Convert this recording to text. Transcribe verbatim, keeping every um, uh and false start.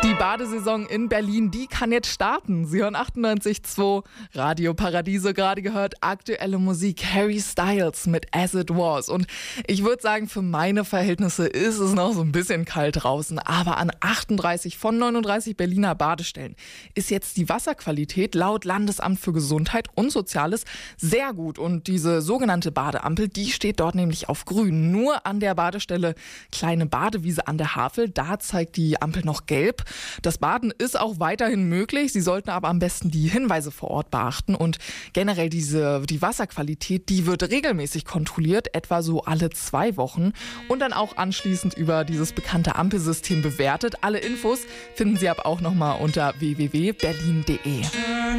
Die Badesaison in Berlin, die kann jetzt starten. Sie hören achtundneunzig Komma zwei Radio Paradiso, gerade gehört aktuelle Musik, Harry Styles mit As It Was. Und ich würde sagen, für meine Verhältnisse ist es noch so ein bisschen kalt draußen. Aber an achtunddreißig von neununddreißig Berliner Badestellen ist jetzt die Wasserqualität laut Landesamt für Gesundheit und Soziales sehr gut. Und diese sogenannte Badeampel, die steht dort nämlich auf grün. Nur an der Badestelle Kleine Badewiese an der Havel, da zeigt die Ampel noch gelb. Das Baden ist auch weiterhin möglich. Sie sollten aber am besten die Hinweise vor Ort beachten. Und generell diese, die Wasserqualität, die wird regelmäßig kontrolliert, etwa so alle zwei Wochen. Und dann auch anschließend über dieses bekannte Ampelsystem bewertet. Alle Infos finden Sie aber auch nochmal unter w w w punkt berlin punkt d e.